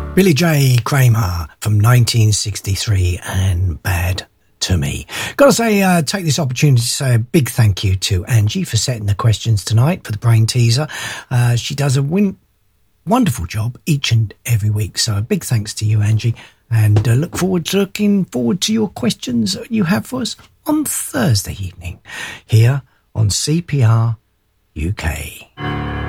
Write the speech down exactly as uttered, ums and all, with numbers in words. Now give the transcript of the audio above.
Billy J. Kramer from nineteen sixty-three and Bad to Me. Got to say, uh, take this opportunity to say a big thank you to Angie for setting the questions tonight for the brain teaser. Uh, she does a win- wonderful job each and every week. So a big thanks to you, Angie, and uh, look forward to looking forward to your questions you have for us on Thursday evening here on C P R U K.